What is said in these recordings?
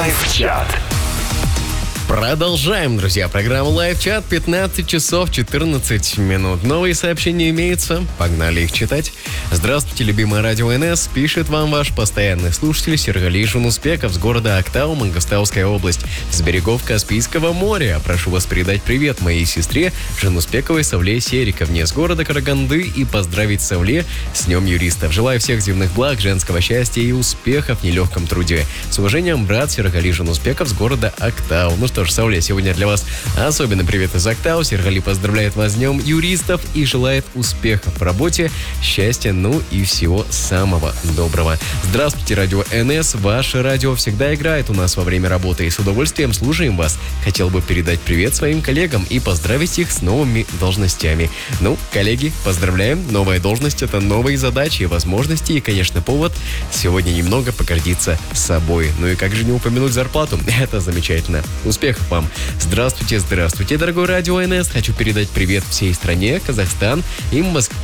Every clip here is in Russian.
Лайв-чат. Продолжаем, друзья. Программа Лайв-чат. 15 часов 14 минут. Новые сообщения имеются. Погнали их читать. Здравствуйте, любимое радио НС. Пишет вам ваш постоянный слушатель Сергей Жунуспеков с города Актау, Мангостауская область, с берегов Каспийского моря. Прошу вас передать привет моей сестре Жунуспековой Савле Сериковне с города Караганды и поздравить Савле с Днем юристов. Желаю всех земных благ, женского счастья и успехов в нелегком труде. С уважением, брат Сергей Жунуспеков с города Актау. Ну что ж, Савле, сегодня для вас особенный привет из Актау. Сергей поздравляет вас с Днем юристов и желает успехов в работе, счастья, ну и всего самого доброго. Здравствуйте, радио НС. Ваше радио всегда играет у нас во время работы и с удовольствием слушаем вас. Хотел бы передать привет своим коллегам и поздравить их с новыми должностями. Ну, коллеги, поздравляем. Новая должность — это новые задачи и возможности, и, конечно, повод сегодня немного погордиться собой. Ну и как же не упомянуть зарплату? Это замечательно. Успехов вам. Здравствуйте, здравствуйте, дорогой радио НС. Хочу передать привет всей стране, Казахстан и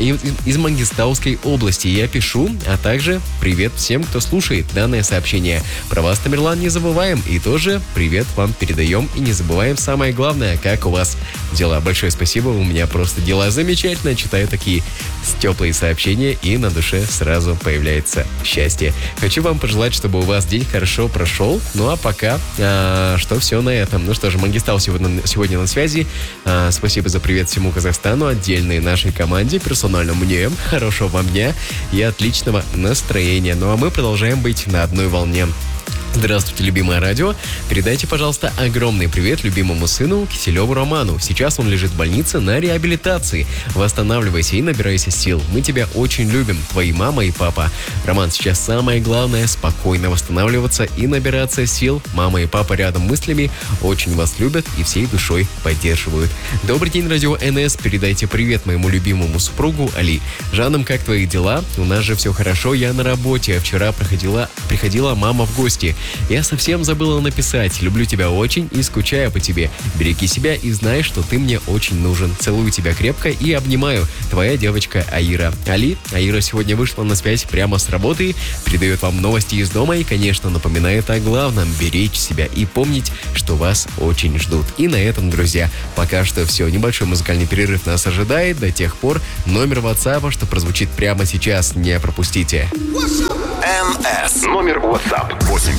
из Мангистауской области. Я пишу, а также привет всем, кто слушает данное сообщение. Про вас, Тамерлан, не забываем. И тоже привет вам передаем. И не забываем самое главное, как у вас дела. Большое спасибо, у меня просто дела замечательно. Читаю такие теплые сообщения, и на душе сразу появляется счастье. Хочу вам пожелать, чтобы у вас день хорошо прошел. Ну а пока, что все на этом. Ну что же, Мангистау сегодня на связи. Спасибо за привет всему Казахстану, отдельной нашей команде, персонально мне. Хорошего вам дня и отличного настроения. Ну а мы продолжаем быть на одной волне. Здравствуйте, любимое радио. Передайте, пожалуйста, огромный привет любимому сыну Киселеву Роману. Сейчас он лежит в больнице на реабилитации. Восстанавливайся и набирайся сил. Мы тебя очень любим, твои мама и папа. Роман, сейчас самое главное — спокойно восстанавливаться и набираться сил. Мама и папа рядом мыслями очень вас любят и всей душой поддерживают. Добрый день, радио НС. Передайте привет моему любимому супругу Али. Жанам, как твои дела? У нас же все хорошо, я на работе. Вчера приходила мама в гости. Я совсем забыла написать. Люблю тебя очень и скучаю по тебе. Береги себя и знай, что ты мне очень нужен. Целую тебя крепко и обнимаю. Твоя девочка Аира. Али, Аира сегодня вышла на связь прямо с работы, передает вам новости из дома и, конечно, напоминает о главном — беречь себя и помнить, что вас очень ждут. И на этом, друзья, пока что все. Небольшой музыкальный перерыв нас ожидает. До тех пор номер WhatsApp, что прозвучит прямо сейчас, не пропустите. НС. Номер WhatsApp 8